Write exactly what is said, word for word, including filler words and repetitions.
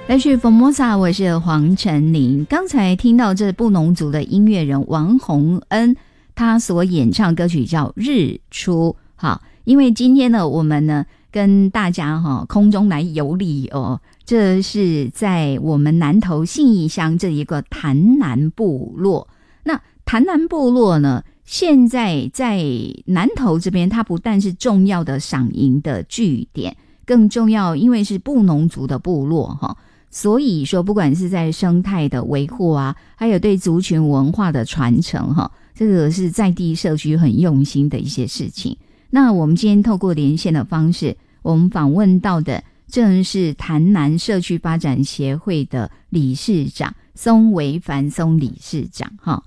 来去 Formosa， 我是黄晨林。刚才听到这布农族的音乐人王洪恩，他所演唱歌曲叫《日出》。好，因为今天呢，我们呢跟大家哈、哦、空中来游历哦，这是在我们南投信义乡这一个潭南部落。那潭南部落呢，现在在南投这边，它不但是重要的赏萤的据点，更重要，因为是布农族的部落哈、哦。所以说不管是在生态的维护啊，还有对族群文化的传承哈，这个是在地社区很用心的一些事情。那我们今天透过连线的方式，我们访问到的正是潭南社区发展协会的理事长松维凡松理事长哈。